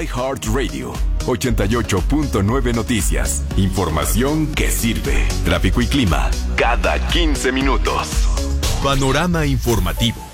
iHeartRadio, 88.9 Noticias. Información que sirve. Tráfico y clima cada 15 minutos. Panorama informativo.